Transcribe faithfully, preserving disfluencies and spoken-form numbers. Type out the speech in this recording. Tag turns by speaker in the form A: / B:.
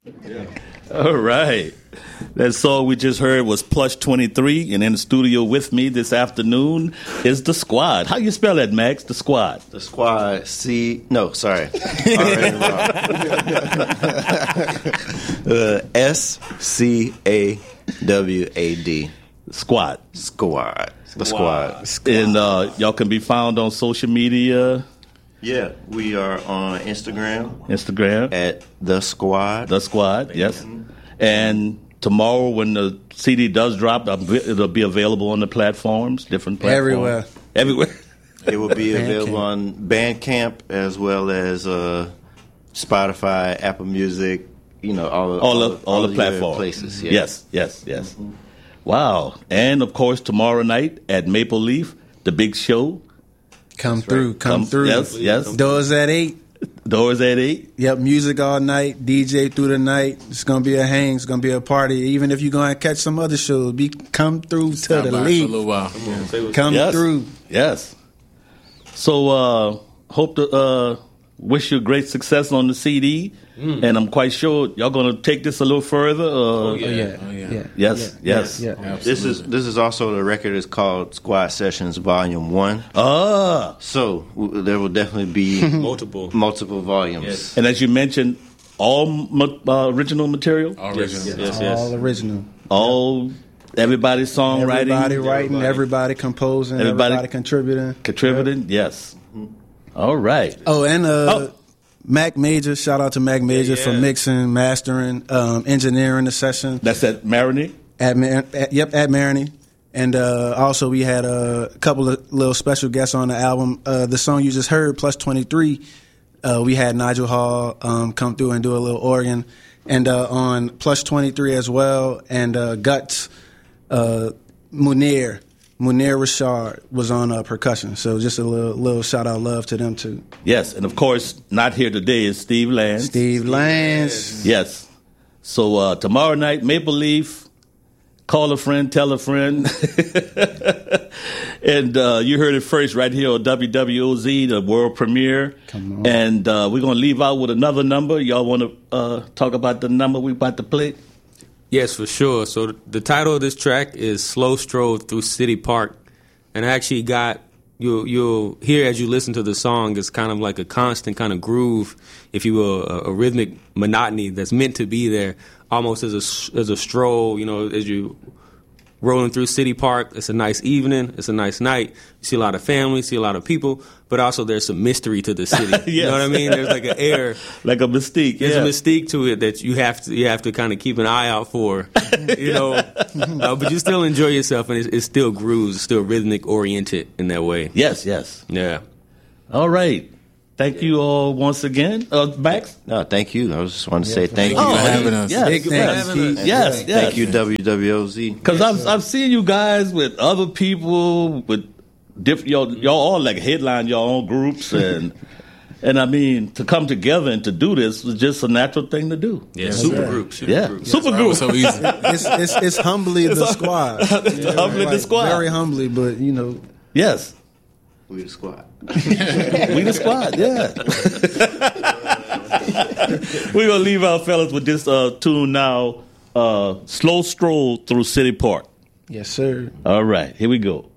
A: Yeah. All right. That song we just heard was Plush twenty-three, and in the studio with me this afternoon is The Squad. How you spell that, Max? The Squad.
B: The Squad, C, no, sorry. uh, S C A W A D.
A: Squad.
B: Squad. The Squad.
A: Squad. And uh, y'all can be found on social media.
B: Yeah, we are on Instagram.
A: Instagram.
B: At The Squad.
A: The Squad, yes. And tomorrow when the C D does drop, it'll be available on the platforms, different platforms.
C: Everywhere.
A: Everywhere.
B: It will be
C: Bandcamp.
B: available on Bandcamp as well as uh, Spotify, Apple Music, you know, all,
A: all,
B: all,
A: the, all, all the platforms.
B: places. Yeah.
A: Yes, yes, yes. Mm-hmm. Wow. And, of course, tomorrow night at Maple Leaf, the big show.
C: Come That's through, right. come, come through.
A: Yes, yes.
C: Doors at eight.
A: Doors at eight.
C: Yep, music all night, D J through the night. It's gonna be a hang. It's gonna be a party. Even if you're gonna catch some other shows, be come through to the league.
D: For a little while.
C: Yeah. Come
A: yes.
C: through.
A: Yes. So uh, hope to uh, wish you great success on the C D, mm. and I'm quite sure y'all gonna take this a little further. Uh,
C: oh, yeah. Oh, yeah. Oh, yeah. yeah.
A: Yes.
C: Yeah.
A: Yes.
C: Yeah.
B: Yeah. This is this is also the record is called Squad Sessions Volume One.
A: Ah.
B: So w- there will definitely be
D: multiple
B: multiple volumes.
A: Yes. And as you mentioned, all ma- uh, original material.
D: All original.
B: Yes. Yes. yes.
C: All original.
A: All. Everybody songwriting.
C: Everybody writing. Everybody, everybody composing. Everybody, everybody contributing.
A: Contributing. Yep. Yes. All right.
C: Oh, and uh, oh. Mac Major. Shout out to Mac Major yeah, yeah. for mixing, mastering, um, engineering the session.
A: That's at Maroney?
C: At, Mar- at Yep, at Maroney. And uh, also we had a couple of little special guests on the album. Uh, the song you just heard, Plush twenty-three, uh, we had Nigel Hall um, come through and do a little organ. And uh, on Plush twenty-three as well, and uh, Guts, uh, Munir. Munir Rashad was on uh, percussion, so just a little, little shout out love to them too.
A: Yes, and of course, not here today is Steve Lance.
C: Steve, Steve Lance.
A: Yes. So uh, tomorrow night, Maple Leaf, call a friend, tell a friend. And uh, you heard it first right here on W W O Z, the world premiere.
C: Come on.
A: And uh, we're going to leave out with another number. Y'all want to uh, talk about the number we about to play?
E: Yes, for sure. So the title of this track is Slow Stroll Through City Park. And I actually got, you'll, you'll hear as you listen to the song, it's kind of like a constant kind of groove, if you will, a, a rhythmic monotony that's meant to be there, almost as a, as a stroll, you know, as you rolling through City Park. It's a nice evening. It's a nice night. You see a lot of family, see a lot of people, but also there's some mystery to the city.
A: Yes.
E: You know what I mean? There's like an air.
A: Like a mystique.
E: There's
A: yeah.
E: a mystique to it that you have to you have to kind of keep an eye out for, you know. uh, but you still enjoy yourself, and it, it still grooves, it's still rhythmic oriented in that way.
A: Yes, yes.
E: Yeah.
A: All right. Thank you all once again. Uh, Max?
B: No, thank you. I just want to say thank you
A: oh,
B: for
D: having us.
A: Yes,
C: Thank you for
A: yes,
C: having us.
A: yes, yes.
B: Thank you, W W O Z.
A: Because I've, I've seen you guys with other people, with different, y'all, y'all all like headline your own groups. And, and I mean, to come together and to do this was just a natural thing to do.
E: Yeah,
C: Yes,
E: super
C: sir.
E: group. Super
A: Yeah,
E: group.
A: super
D: Right,
A: group.
D: so easy.
C: It's, it's, it's humbly the squad.
A: It's humbly the squad.
C: Very humbly, but, you know.
A: Yes.
B: We the squad.
A: We the squad, yeah. We're going to leave our fellas with this uh, tune now, uh, Slow Stroll Through City Park.
C: Yes, sir.
A: All right, here we go.